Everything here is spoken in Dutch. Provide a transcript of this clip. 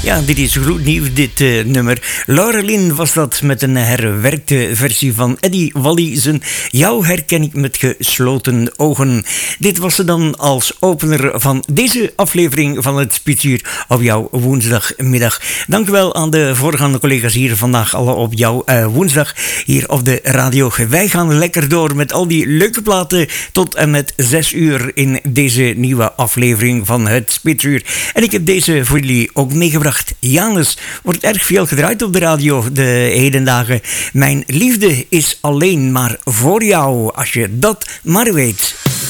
Ja, dit is gloednieuw, dit nummer. Laurelin was dat met een herwerkte versie van Eddie Walliesen. Jou herken ik met gesloten ogen. Dit was ze dan als opener van deze aflevering van het Spitsuur op jouw woensdagmiddag. Dank u wel aan de voorgaande collega's hier vandaag alle op jouw woensdag hier op de radio. Wij gaan lekker door met al die leuke platen tot en met 6 uur in deze nieuwe aflevering van het Spitsuur. En ik heb deze voor jullie ook meegebracht. Janus wordt erg veel gedraaid op de radio de hedendagen. Mijn liefde is alleen maar voor jou, als je dat maar weet.